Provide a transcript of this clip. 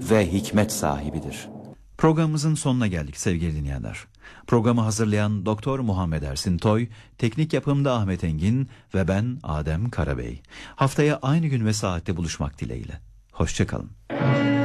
ve hikmet sahibidir. Programımızın sonuna geldik sevgili dinleyenler. Programı hazırlayan Doktor Muhammed Ersin Toy, teknik yapımda Ahmet Engin ve ben Adem Karabey. Haftaya aynı gün ve saatte buluşmak dileğiyle. Hoşça kalın.